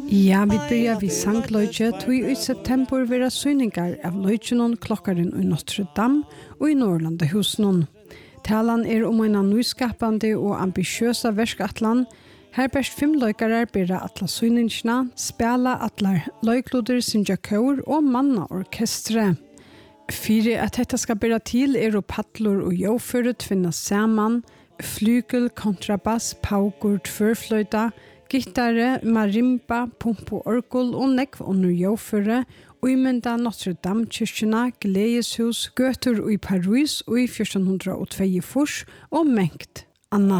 Ja, vi börjar vid sangløyge, tog i september vera syningar av løygenon klokkaren i Notre Dame og i Norlandahusen. Talan om en nyskapande og ambitiøsa verskatlan. Her best 5 løykarar bera atla syningsna, spela atlar løykloder sinja kår og manna orkestre. Fyre at dette skal bera til og paddlor og jåføre tvinna saman, flygel, kontrabass, paukur, tvørfløyta, gittare, marimba, pumpo, orgel og nekv under jåføre, og imenda Notre Dame kyrkjena, gledeshus, gøtur i Paris og i 1402 og mengt anna.